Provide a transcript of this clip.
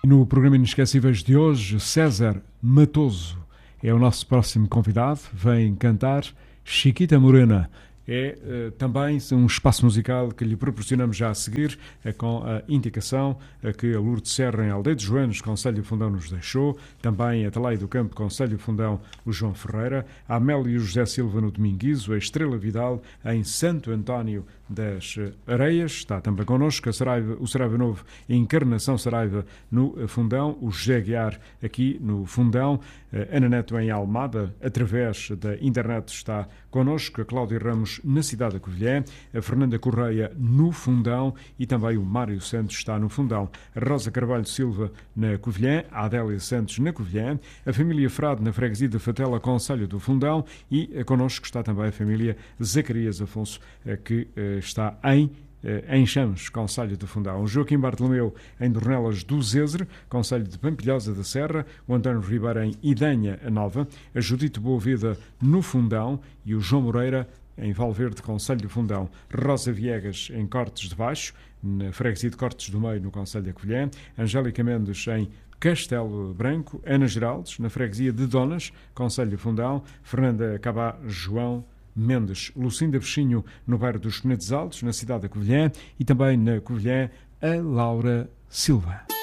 No programa Inesquecíveis de hoje, César Matoso é o nosso próximo convidado. Vem cantar Chiquita Morena. É também um espaço musical que lhe proporcionamos já a seguir, com a indicação que a Lourdes Serra, em Aldeia de Joanos, Concelho Fundão, nos deixou. Também a Atalaia do Campo, Concelho Fundão, o João Ferreira. A Amélia e o José Silva no Dominguizo. A Estrela Vidal em Santo António das Areias. Está também connosco o Saraiva Novo, a Encarnação Saraiva no Fundão. O José Guiar aqui no Fundão. Ana Neto em Almada, através da internet, está connosco. A Cláudia Ramos na cidade da Covilhã, a Fernanda Correia no Fundão e também o Mário Santos está no Fundão. A Rosa Carvalho Silva na Covilhã, a Adélia Santos na Covilhã, a família Frade na freguesia de Fatela, Concelho do Fundão e connosco está também a família Zacarias Afonso, que está em Chames, Concelho do Fundão. O Joaquim Bartolomeu em Dornelas do Zezer, Concelho de Pampilhosa da Serra, o António Ribeiro em Idanha Nova, a Judite Boavida no Fundão e o João Moreira em Valverde, Concelho do Fundão. Rosa Viegas em Cortes de Baixo, na freguesia de Cortes do Meio, no Concelho da Covilhã. Angélica Mendes em Castelo Branco. Ana Geraldes, na freguesia de Donas, Concelho do Fundão. Fernanda Cabá João Mendes. Lucinda Peixinho, no bairro dos Penedos Altos, na cidade da Covilhã. E também na Covilhã, a Laura Silva.